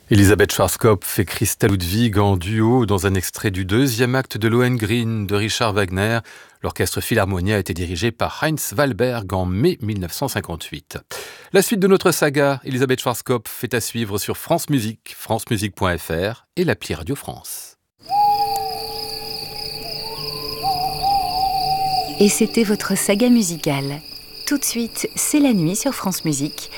Elisabeth Schwarzkopf et Christa Ludwig en duo dans un extrait du deuxième acte de Lohengrin de Richard Wagner. L'orchestre Philharmonia a été dirigé par Heinz Wallberg en mai 1958. La suite de notre saga, Elisabeth Schwarzkopf, est à suivre sur France Musique, francemusique.fr et l'appli Radio France. Et c'était votre saga musicale. Tout de suite, c'est la nuit sur France Musique